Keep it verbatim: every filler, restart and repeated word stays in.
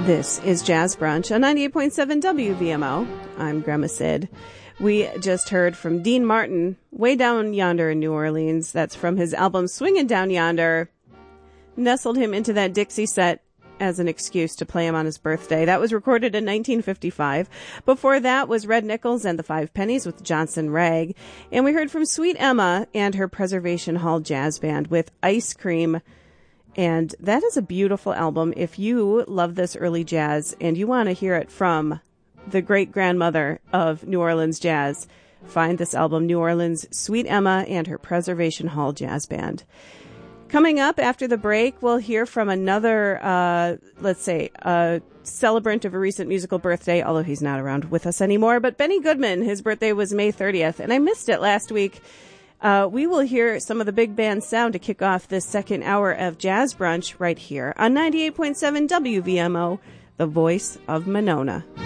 This is Jazz Brunch on ninety-eight point seven W V M O. I'm Grandma Sid. We just heard from Dean Martin, Way Down Yonder in New Orleans. That's from his album Swingin' Down Yonder. Nestled him into that Dixie set as an excuse to play him on his birthday. That was recorded in nineteen fifty-five. Before that was Red Nichols and the Five Pennies with Johnson Rag. And we heard from Sweet Emma and her Preservation Hall Jazz Band with Ice Cream. And that is a beautiful album. If you love this early jazz and you want to hear it from the great-grandmother of New Orleans jazz, find this album, New Orleans Sweet Emma and her Preservation Hall Jazz Band. Coming up after the break, we'll hear from another, uh, let's say, a celebrant of a recent musical birthday, although he's not around with us anymore. But Benny Goodman, his birthday was May thirtieth, and I missed it last week. Uh, we will hear some of the big band sound to kick off this second hour of Jazz Brunch right here on ninety-eight point seven W V M O, the voice of Monona.